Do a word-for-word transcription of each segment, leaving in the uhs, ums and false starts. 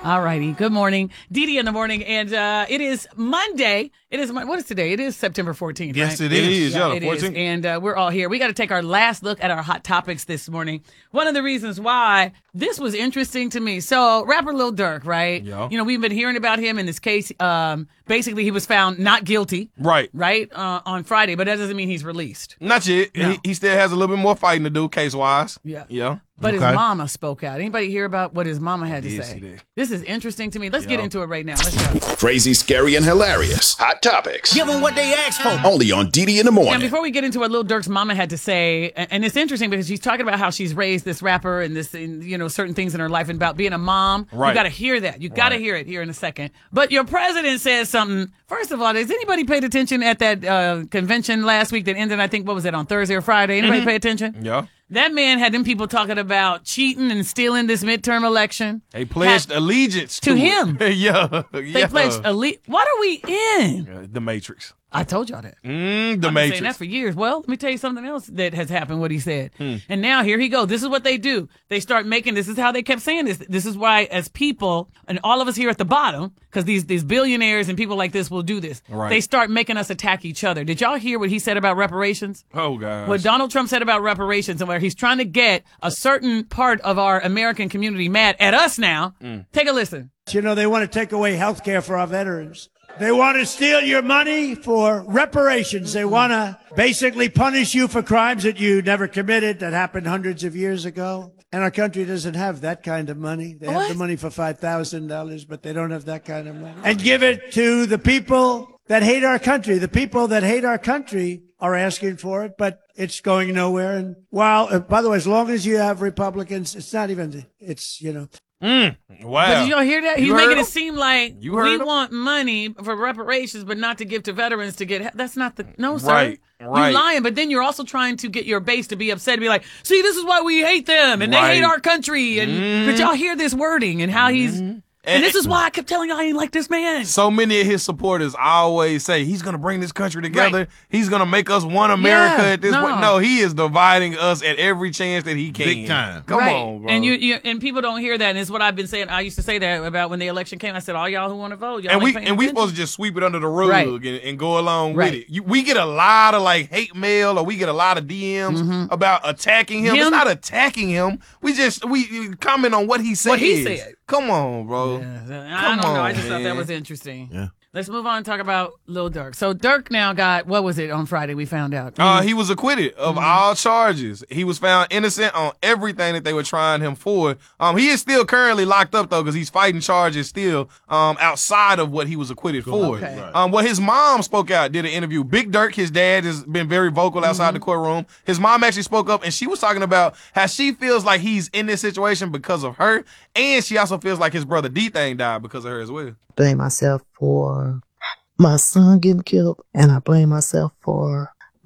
All righty. Good morning. Dee Dee in the morning. And uh, it is Monday. It is, what is today? It is September fourteenth, Yes, right? it is. Yeah, Yeah, it fourteenth. is. And uh, we're all here. We got to take our last look at our hot topics this morning. One of the reasons why this was interesting to me. So, rapper Lil Durk, right? Yeah. You know, we've been hearing about him in this case. Um, basically, he was found not guilty. Right. Right? Uh, on Friday, but that doesn't mean he's released. Not yet. No. He, he still has a little bit more fighting to do case-wise. Yeah. Yeah. But Okay. his mama spoke out. Anybody hear about what his mama had to Yes, say? he did. This is interesting to me. Let's get Yeah. into it right now. Let's go. Crazy, scary, and hilarious. Hot topics. Give them what they asked for. Only on Dee Dee in the Now, morning. before we get into what Lil Durk's mama had to say, and and it's interesting because she's talking about how she's raised this rapper and this, and, you know, certain things in her life and about being a mom. You Right. got to hear that. You got to Right. hear it here in a second. But your president says something. First of all, has anybody paid attention at that uh, convention last week that ended, I think, what was it, on Thursday or Friday? Anybody pay attention? Yeah. That man had them people talking about cheating and stealing this midterm election. They pledged Had- allegiance To to, him. it. yeah. They yeah. pledged elite. What are we in? Yeah, the Matrix. I told y'all that. Mm, the I've been saying Matrix. that for years. Well, let me tell you something else that has happened, what he said. Hmm. And now here he goes. This is what they do. They start making, this is how they kept saying this. This is why as people, and all of us here at the bottom, because these, these billionaires and people like this will do this. Right. They start making us attack each other. Did y'all hear what he said about reparations? Oh, gosh. What Donald Trump said about reparations and where he's trying to get a certain part of our American community mad at us now. Mm. Take a listen. You know, they want to take away health care for our veterans. They want to steal your money for reparations. They want to basically punish you for crimes that you never committed that happened hundreds of years ago. And our country doesn't have that kind of money. They What? have the money for five thousand dollars, but they don't have that kind of money. And give it to the people that hate our country. The people that hate our country are asking for it, but it's going nowhere. And while, uh, by the way, as long as you have Republicans, it's not even, it's, you know, Mm. Wow. But did y'all hear that? He's You making heard it him? seem like You heard we him? want money for reparations, but not to give to veterans to get. That's not the no, sir. Right, right. You lying, but then you're also trying to get your base to be upset and be like, "See, this is why we hate them and they hate Right. our country." And did y'all hear this wording and how he's? And, And- this is why I kept telling y'all I ain't like this man. So many of his supporters always say he's going to bring this country together. Right. He's going to make us one America Yeah, at this no. point. No, he is dividing us at every chance that he can. Big time. Come right. on, bro. And you, you and people don't hear that. And it's what I've been saying. I used to say that about when the election came. I said, all y'all who want to vote, y'all and we ain't paying and we attention. supposed to just sweep it under the rug Right. and, and go along Right. with it. You, we get a lot of like hate mail, or we get a lot of D Ms about attacking him. Mm-hmm. Him? It's not attacking him. We just we comment on what he said. What he said. Come on, bro. I don't know. I on, just thought that man. was interesting. Yeah. Let's move on and talk about Lil Durk. So Durk now got, what was it on Friday we found out? Uh, he was acquitted of Mm-hmm. all charges. He was found innocent on everything that they were trying him for. Um, he is still currently locked up though because he's fighting charges still um outside of what he was acquitted for. Okay. Right. Um, well, his mom spoke out, did an interview. Big Durk, his dad, has been very vocal outside Mm-hmm. the courtroom. His mom actually spoke up, and she was talking about how she feels like he's in this situation because of her, and she also feels like his brother D-Thing died because of her as well. Blame myself for my son getting killed, and I blame myself for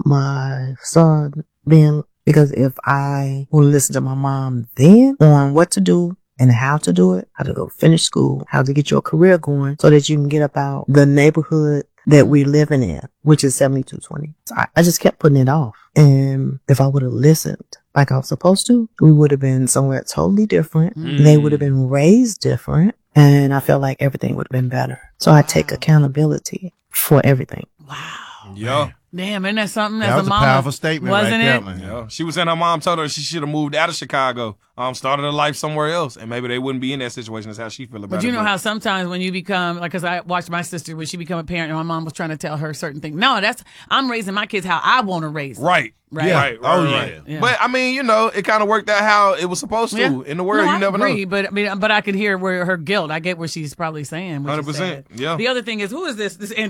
my son being, because if I would listen to my mom then on what to do and how to do it, how to go finish school, how to get your career going so that you can get up out the neighborhood that we're living in, which is seventy-two twenty. So I, I just kept putting it off. And if I would have listened like I was supposed to, we would have been somewhere totally different. Mm. They would have been raised different. And I felt like everything would have been better. So I take accountability for everything. Wow. Yeah. Damn, isn't that something? That as was a a mama, powerful statement wasn't right it? there, man. Yeah. She was saying her mom told her she should have moved out of Chicago, um, started a life somewhere else, and maybe they wouldn't be in that situation. That's how she feel about But it. you know how sometimes when you become, like, because I watched my sister when she became a parent and my mom was trying to tell her certain things. No, that's, I'm raising my kids how I want to raise them. Right. Right. Yeah. Right. Oh, right, yeah. right. Yeah. But I mean, you know, it kind of worked out how it was supposed to Yeah. in the world. No, you I never agree, know. but I mean, but I could hear where her guilt. I get what she's probably saying. what she one hundred percent. said. Yeah. The other thing is, who is this? This